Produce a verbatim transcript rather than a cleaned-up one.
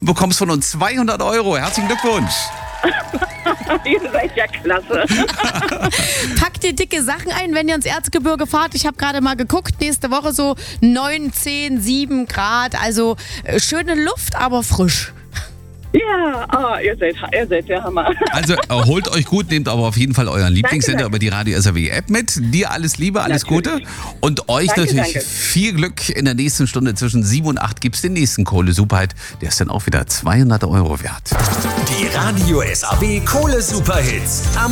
bekommst von uns zweihundert Euro. Herzlichen Glückwunsch. Ihr seid ja klasse. Packt dir dicke Sachen ein, wenn ihr ins Erzgebirge fahrt. Ich habe gerade mal geguckt, nächste Woche so neun, zehn, sieben Grad. Also äh, schöne Luft, aber frisch. Ja, oh, ihr, seid, ihr seid der Hammer. Also erholt euch gut, nehmt aber auf jeden Fall euren Lieblingssender danke. über die Radio S R W App mit. Dir alles Liebe, alles Natürlich. Gute. Und euch Danke, natürlich danke. viel Glück. In der nächsten Stunde zwischen sieben und acht gibt es den nächsten Kohle-Superhit. Der ist dann auch wieder zweihundert Euro wert. Die Radio S R W Kohle Superhits. Am